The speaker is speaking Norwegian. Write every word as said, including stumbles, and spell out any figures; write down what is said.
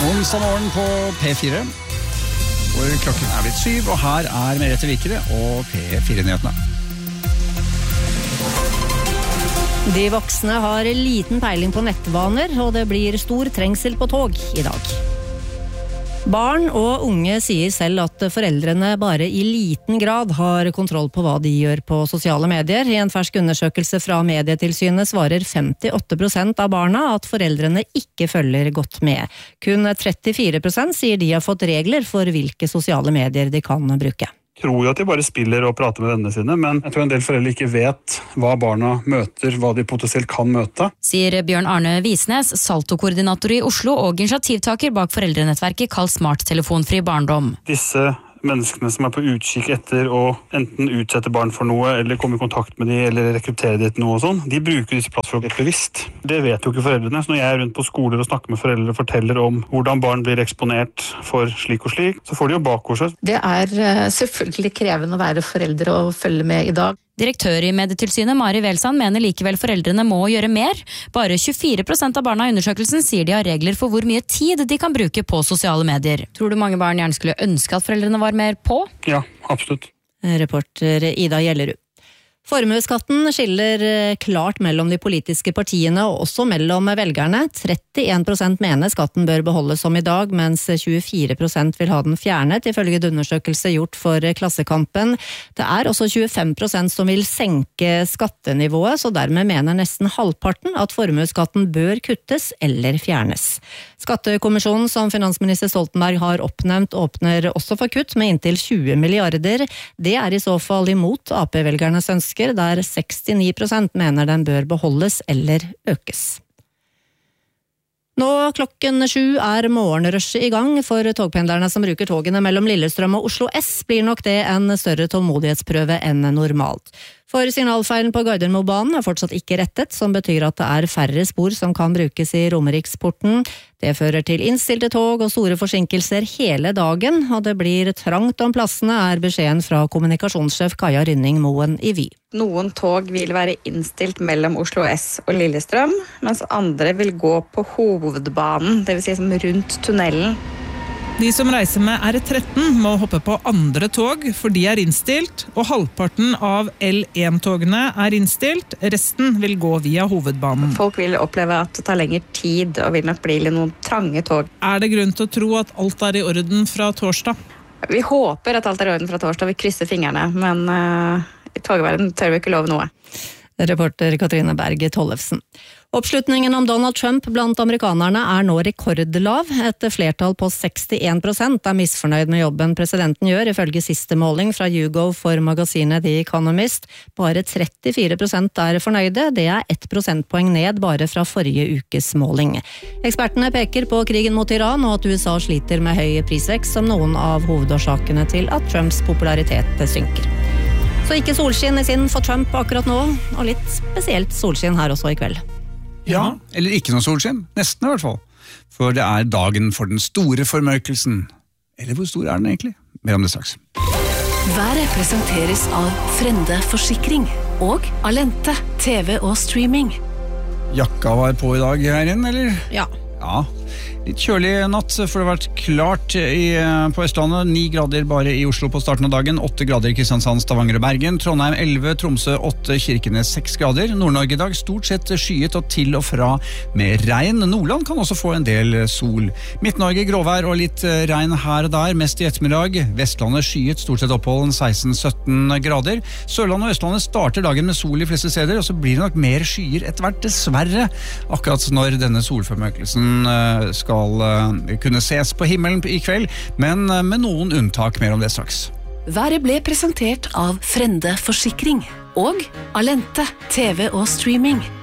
Onsdag morgen på P fire, hvor klokken er blitt syv, og her er Merete Vikere og P fire-nyhetene. De voksne har liten peiling på nettvaner, og det blir stor trengsel på tog i dag. Barn og unge sier selv at foreldrene bare i liten grad har kontroll på hva de gjør på sosiale medier. I en fersk undersøkelse fra Medietilsynet svarer femtiåtte prosent av barna at foreldrene ikke følger godt med. Kun trettifire prosent sier de har fått regler for hvilke sosiale medier de kan bruke. Jeg tror jo at de bare spiller og prater med vennene sine, men jeg tror en del foreldre ikke vet hva barna møter, hva de potensielt kan møte. Sier Bjørn Arne Visnes, Salto-koordinator i Oslo og initiativtaker bak foreldrenettverket kalt Smart Telefonfri Barndom. Disse menneskene som er på utkikk etter å enten utsette barn for noe, eller komme i kontakt med de, eller rekruttere de til noe og sånn, de bruker disse plattformene bevisst. Det vet jo ikke foreldrene, så når jeg er rundt på skoler og snakker med foreldre og forteller om hvordan barn blir eksponert for slik og slik, så får de jo bakover seg. Det er selvfølgelig krevende å være foreldre og følge med i dag. Direktør i Medietilsynet Mari Welsand mener likevel foreldrene må gjøre mer. Bare tjuefire prosent av barna i undersøkelsen sier de har regler for hvor mye tid de kan bruke på sosiale medier. Tror du mange barn gjerne skulle ønske at foreldrene var mer på? Ja, absolutt. Reporter Ida Gjellerud. Formueskatten skiller klart mellom de politiske partiene og også mellom velgerne. trettien prosent mener skatten bør beholdes som i dag, mens tjuefire prosent vil ha den fjernet, ifølge en undersøkelse gjort for Klassekampen. Det er også tjuefem prosent som vil senke skattenivået, så dermed mener nesten halvparten at formueskatten bør kuttes eller fjernes. Skattekommisjonen som finansminister Stoltenberg har oppnevnt åpner også for kutt med inntil tjue milliarder. Det er i så fall imot A P-velgernes ønsker, der sekstini prosent mener den bør beholdes eller økes. Nå klokken sju er morgenrushet i gang. For togpendlerne som bruker togene mellom Lillestrøm og Oslo S blir nok det en større tålmodighetsprøve enn normalt. For signalfeilen på Gardermobanen er fortsatt ikke rettet, som betyr at det er færre spor som kan brukes i Romeriksporten. Det fører til innstilte tog og store forsinkelser hele dagen, og det blir trangt om plassene, er beskjeden fra kommunikasjonssjef Kaja Rynning Moen i Vy. Noen tog vil være innstilt mellom Oslo S og Lillestrøm, mens andre vil gå på hovedbanen, det vil si som rundt tunnelen. De som reiser med R tretten må hoppe på andre tog, for de er innstilt, og halvparten av L én-togene er innstilt, resten vil gå via hovedbanen. Folk vil oppleve at det tar lengre tid, og vil nok bli noen trange tog. Er det grunn til å tro at alt er i orden fra torsdag? Vi håper at alt er i orden fra torsdag, vi krysser fingrene, men uh, i togverden tør vi ikke love noe. Reporter Katrine Berge Tollefsen. Oppslutningen om Donald Trump blant amerikanerne er nå rekordlav. Et flertall på sekstien prosent er misfornøyd med jobben presidenten gjør, ifølge siste måling fra YouGov for magasinet The Economist. Bare trettifire prosent er fornøyde, det er ett prosentpoeng ned bare fra forrige ukes måling. Ekspertene peker på krigen mot Iran og at U S A sliter med høy prisvekst som noen av hovedårsakene til at Trumps popularitet synker. Så ikke solskinn i sinn for Trump akkurat nå, og litt spesielt solskinn her også i kveld. Ja, eller ikke noe solskinn, nesten i hvert fall. For det er dagen for den store formørkelsen. Eller hvor stor er den egentlig? Mer om det straks. Været presenteres av Frende Forsikring og Alente T V og streaming. Jakka var på i dag her inne, eller? Ja. Ja, litt kjølig natt, for det har vært klart i, på Østlandet. ni grader bare i Oslo på starten av dagen, åtte grader i Kristiansand, Stavanger og Bergen, Trondheim elleve, Tromsø åtte, Kirkenes seks grader. Nord-Norge i dag stort sett skyet og til og fra med regn. Nordland kan også få en del sol. Midt-Norge gråvær og litt regn her og der, mest i ettermiddag. Vestlandet skyet, stort sett opphold seksten sytten grader. Sørlandet og Østlandet starter dagen med sol i fleste steder, og så blir det nok mer skyer etter hvert, dessverre, akkurat når denne solformørkelsen skal kunne ses på himmelen i kveld, men med noen unntak, mer om det straks. Været ble presentert av Frende Forsikring og Alente T V og streaming.